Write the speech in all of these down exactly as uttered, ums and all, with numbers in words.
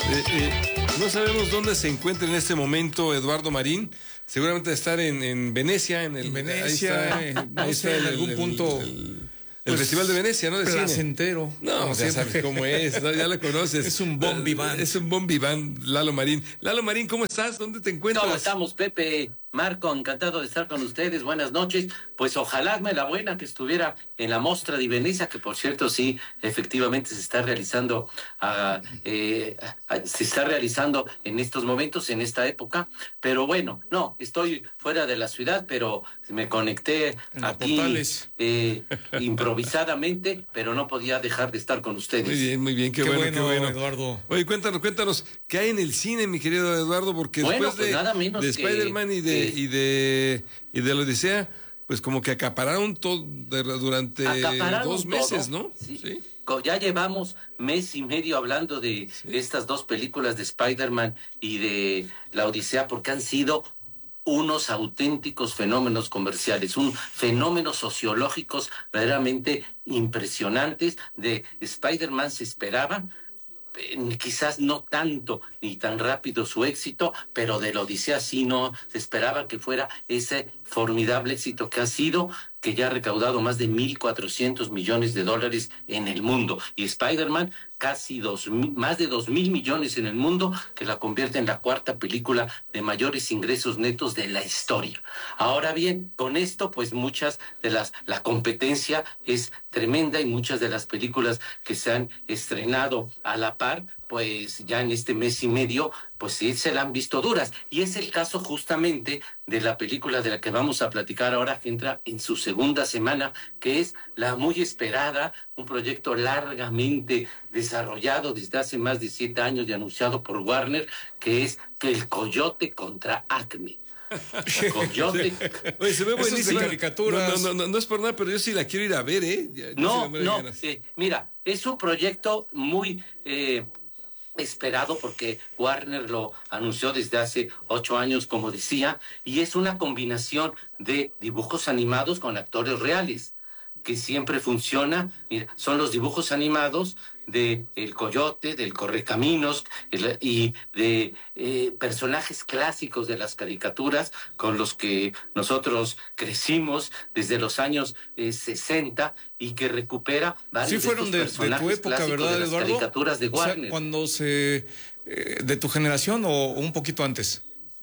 Eh, eh, no sabemos dónde se encuentra en este momento Eduardo Marín. Seguramente estar en, en Venecia, en el en Venecia, ahí está, no ahí sé, está en algún el, punto. El, el, pues, el Festival de Venecia, ¿no? De placentero. Cine. No, ya sabes cómo es, ¿no? Ya lo conoces. Es un bon vivant. Es un bon vivant, Lalo Marín. Lalo Marín, ¿cómo estás? ¿Dónde te encuentras? ¿Cómo estamos, Pepe? Marco, encantado de estar con ustedes. Buenas noches. Pues ojalá me la buena que estuviera en la Mostra de Venecia, que por cierto sí, efectivamente se está realizando, uh, eh, uh, se está realizando en estos momentos, en esta época. Pero bueno, no, estoy fuera de la ciudad, pero me conecté en aquí eh, improvisadamente, pero no podía dejar de estar con ustedes. Muy bien, muy bien, qué, qué bueno, bueno, qué bueno, Eduardo. Oye, cuéntanos, cuéntanos, ¿qué hay en el cine, mi querido Eduardo? Porque bueno, después pues de, nada menos de Spider-Man y de, que, y de y de la Odisea, pues como que acapararon todo durante acapararon dos meses, todo, ¿no? Sí. ¿Sí? Ya llevamos mes y medio hablando de sí. estas dos películas de Spider-Man y de la Odisea, porque han sido unos auténticos fenómenos comerciales, un fenómenos sociológicos verdaderamente impresionantes. De Spider-Man se esperaba, quizás no tanto ni tan rápido su éxito, pero de la Odisea sí no se esperaba que fuera ese formidable éxito que ha sido, que ya ha recaudado más de mil cuatrocientos millones de dólares en el mundo. Y Spider-Man casi dos, más de dos mil millones en el mundo, que la convierte en la cuarta película de mayores ingresos netos de la historia. Ahora bien, con esto, pues muchas de las, la competencia es tremenda y muchas de las películas que se han estrenado a la par, pues ya en este mes y medio, pues sí se la han visto duras. Y es el caso justamente de la película de la que vamos a platicar ahora, que entra en su segunda semana, que es la muy esperada, un proyecto largamente desarrollado desde hace más de siete años y anunciado por Warner, que es que El Coyote contra Acme. Coyote. Oye, se ve buenísima. Caricaturas. No, no, no, no es por nada, pero yo sí la quiero ir a ver, ¿eh? Ya, no, no, eh, mira, es un proyecto muy eh, esperado porque Warner lo anunció desde hace ocho años, como decía, y es una combinación de dibujos animados con actores reales, que siempre funciona. Mira, son los dibujos animados de El Coyote, del Correcaminos el, y de eh, personajes clásicos de las caricaturas con los que nosotros crecimos desde los años eh, sesenta y que recupera varios sí fueron de, de, estos personajes de tu época, ¿verdad, de las Eduardo? caricaturas de Warner. O sea, cuando se eh, de tu generación o un poquito antes.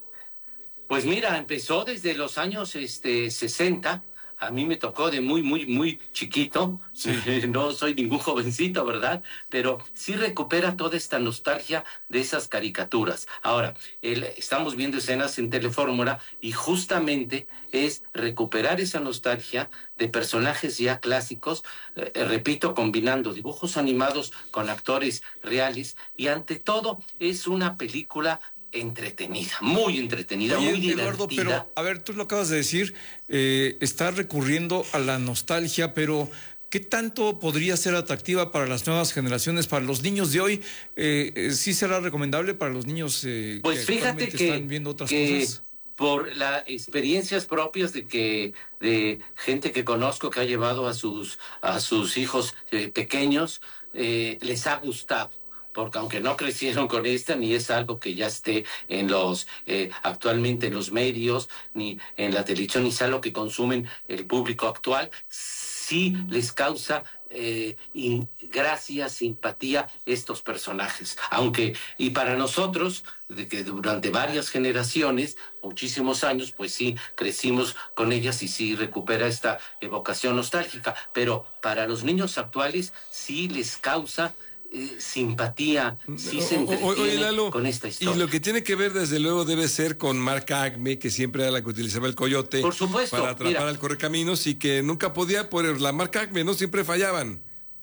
Pues mira, empezó desde los años este sesenta. A mí me tocó de muy, muy, muy chiquito. Sí. No soy ningún jovencito, ¿verdad? Pero sí recupera toda esta nostalgia de esas caricaturas. Ahora, el, estamos viendo escenas en Telefórmula y justamente es recuperar esa nostalgia de personajes ya clásicos, eh, repito, combinando dibujos animados con actores reales, y ante todo es una película entretenida, muy entretenida, Oye, muy divertida. Eduardo, pero a ver, tú lo acabas de decir, eh, estás recurriendo a la nostalgia, pero ¿qué tanto podría ser atractiva para las nuevas generaciones, para los niños de hoy? Eh, eh, ¿Sí será recomendable para los niños eh, pues que fíjate que, están viendo otras que cosas? Por las experiencias propias de que de gente que conozco que ha llevado a sus a sus hijos eh, pequeños, eh, les ha gustado. Porque aunque no crecieron con esta, ni es algo que ya esté en los eh, actualmente en los medios, ni en la televisión, ni es algo que consumen el público actual, sí les causa eh, in, gracia, simpatía estos personajes. Aunque, y para nosotros, de que durante varias generaciones, muchísimos años, pues sí, crecimos con ellas y sí recupera esta evocación nostálgica. Pero para los niños actuales sí les causa Eh, simpatía, sí se entretiene con esta historia. Y lo que tiene que ver desde luego debe ser con Mark Acme, que siempre era la que utilizaba el coyote, por supuesto, para atrapar mira, al Correcaminos, y que nunca podía por la marca Acme, no siempre fallaban.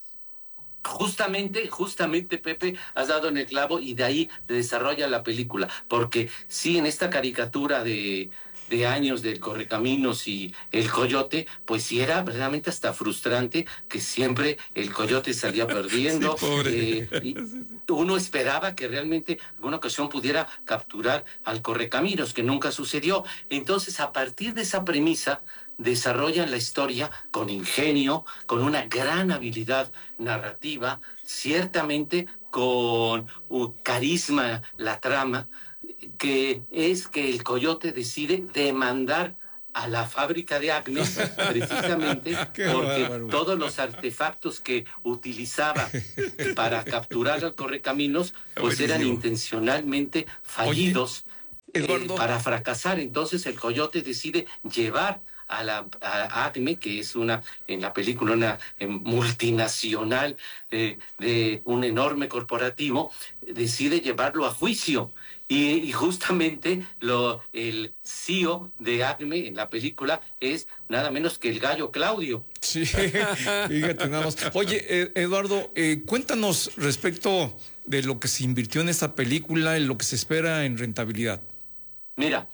Justamente, justamente, Pepe, has dado en el clavo y de ahí se desarrolla la película, porque sí, en esta caricatura de de años del Correcaminos y el Coyote, pues sí era verdaderamente hasta frustrante que siempre el Coyote salía perdiendo. Sí, pobre. Eh, y uno esperaba que realmente en alguna ocasión pudiera capturar al Correcaminos, que nunca sucedió. Entonces, a partir de esa premisa, desarrollan la historia con ingenio, con una gran habilidad narrativa, ciertamente con uh, carisma la trama, que es que el coyote decide demandar a la fábrica de Acme, precisamente porque bárbaro. todos los artefactos que utilizaba para capturar al Correcaminos, pues eran Buenísimo. intencionalmente fallidos. Oye, eh, Eduardo. para fracasar. Entonces el coyote decide llevar a la a Acme, que es una, en la película, una eh, multinacional eh, de un enorme corporativo, decide llevarlo a juicio. Y, y justamente lo, el C E O de Acme en la película es nada menos que el gallo Claudio. Sí, fíjate nada más. Oye, eh, Eduardo, eh, cuéntanos respecto de lo que se invirtió en esta película y lo que se espera en rentabilidad. Mira,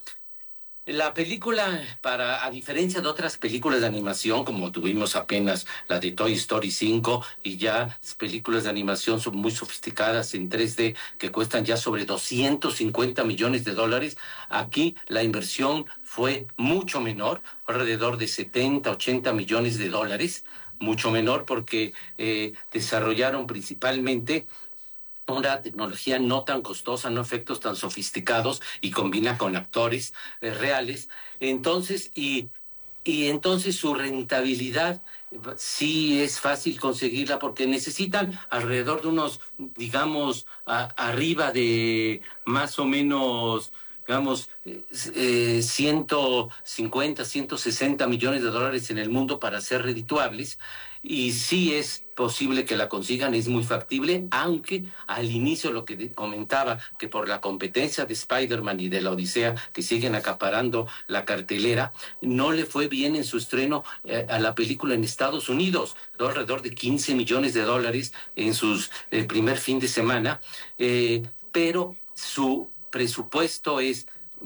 la película, para, a diferencia de otras películas de animación, como tuvimos apenas la de Toy Story cinco, y ya películas de animación son muy sofisticadas en tres D, que cuestan ya sobre doscientos cincuenta millones de dólares, aquí la inversión fue mucho menor, alrededor de setenta, ochenta millones de dólares, mucho menor porque eh, desarrollaron principalmente una tecnología no tan costosa, no efectos tan sofisticados, y combina con actores eh, reales. Entonces, y, y entonces su rentabilidad sí es fácil conseguirla porque necesitan alrededor de unos, digamos, a, arriba de más o menos, digamos, eh, ciento cincuenta, ciento sesenta millones de dólares en el mundo para ser redituables. Y sí es posible que la consigan, es muy factible, aunque al inicio lo que comentaba, que por la competencia de Spider-Man y de la Odisea, que siguen acaparando la cartelera, no le fue bien en su estreno eh, a la película en Estados Unidos, alrededor de quince millones de dólares en su eh, primer fin de semana, eh, pero su presupuesto es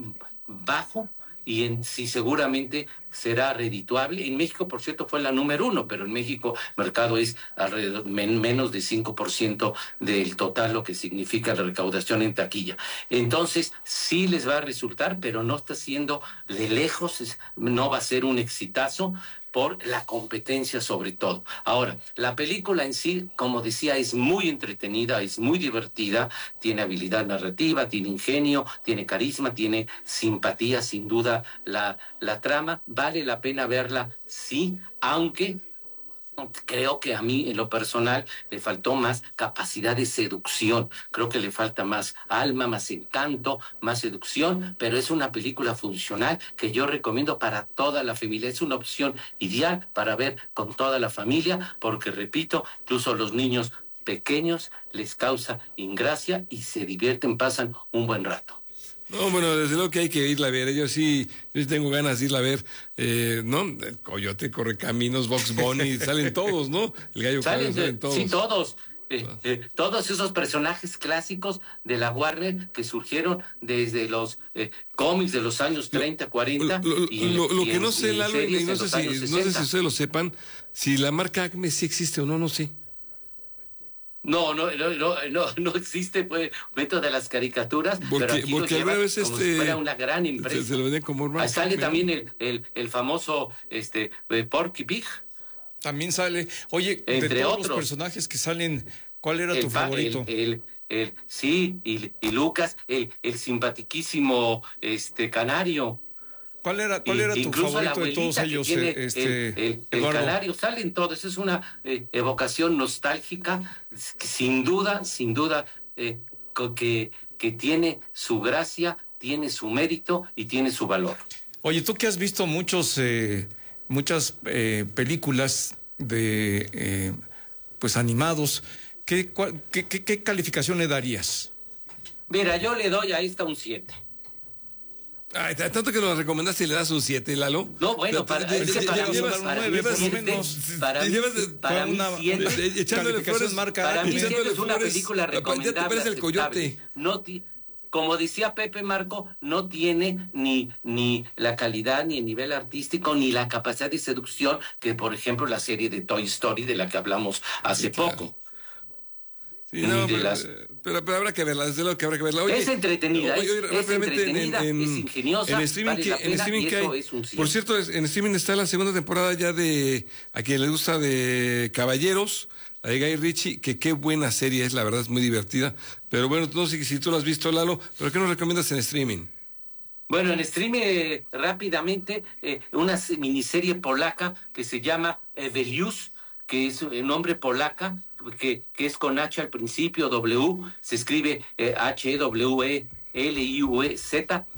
bajo, y en, sí seguramente será redituable. En México, por cierto, fue la número uno, pero en México el mercado es alrededor men, menos de cinco por ciento del total, lo que significa la recaudación en taquilla. Entonces, sí les va a resultar, pero no está siendo de lejos, es, no va a ser un exitazo por la competencia sobre todo. Ahora, la película en sí, como decía, es muy entretenida, es muy divertida, tiene habilidad narrativa, tiene ingenio, tiene carisma, tiene simpatía, sin duda, la, la trama. Vale la pena verla, sí, aunque creo que a mí, en lo personal, le faltó más capacidad de seducción. Creo que le falta más alma, más encanto, más seducción, pero es una película funcional que yo recomiendo para toda la familia. Es una opción ideal para ver con toda la familia, porque, repito, incluso los niños pequeños les causa ingracia y se divierten, pasan un buen rato. No, bueno, desde luego que hay que irla a ver. Yo sí, yo sí tengo ganas de irla a ver. Eh, ¿no? El Coyote, Correcaminos, Bugs Bunny, salen todos, ¿no? El gallo Salen, Claudio, salen todos. Sí, todos. Eh, eh, todos esos personajes clásicos de la Warner que surgieron desde los eh, cómics de los años treinta, cuarenta. Lo, lo, y en, lo, lo y que en, no sé, y Lalo, y series no en sé, los si, años no sé si sesenta. ustedes lo sepan, si la marca Acme sí existe o no, no sé. No, no, no, no, no, no existe, pues, dentro de las caricaturas, Porque- pero aquí lo porque lleva alguna vez como este, si fuera una gran empresa. se- se lo vendían como marca Ahí sale Acme. también el, el, el famoso este, eh, Porky Pig. También sale. Oye, de Entre todos otros. los personajes que salen, ¿cuál era el, tu fa- favorito? El, el, el- sí, y, y Lucas, el, el simpatiquísimo este, Canario. ¿Cuál era, cuál Y- era tu incluso la favorito de todos abuelita que ellos, tiene eh, este, el, el- el Eduardo? canario? Salen todos, es una eh, evocación nostálgica, que sin duda, sin duda, eh, co- que, que tiene su gracia, tiene su mérito y tiene su valor. Oye, tú que has visto muchos, eh, muchas eh, películas de, eh, pues, animados, ¿qué, cuál- qué, qué, qué calificación le darías? Mira, yo le doy a esta un siete. Ay, t- tanto que nos recomendaste y le das un siete, Lalo. No, bueno, para, Te- es que te- para te mí, llevas- para mí nueve, por lo siete, menos. para te mí, llevas- para para mí una- siete. Eh, echándole Calificación flores, marca Para mí Acme. siete es una flores, película ya te recomendable, parece el aceptable. Coyote. No ti- como decía Pepe Marco, no tiene ni, ni la calidad, ni el nivel artístico, ni la capacidad de seducción que, por ejemplo, la serie de Toy Story, de la que hablamos hace poco. Sí, Ni no, de pero, las- pero, pero habrá que verla, desde luego que habrá que verla. Oye, Es entretenida, oye, es- oye, es rápidamente, entretenida, es ingeniosa, en streaming vale que, la en pena, streaming y que eso hay. es un cien. Por cierto, es- en streaming está la segunda temporada ya de, a quien le gusta, de Caballeros, la de Guy Ritchie, que qué buena serie es, la verdad es muy divertida. Pero bueno, no sé si tú lo has visto, Lalo, pero ¿qué nos recomiendas en streaming? Bueno, en streaming eh, rápidamente eh, una se- miniserie polaca que se llama Evelius, que es un nombre polaca, que, que es con H al principio, W, se escribe eh, H E W E L I U E Z,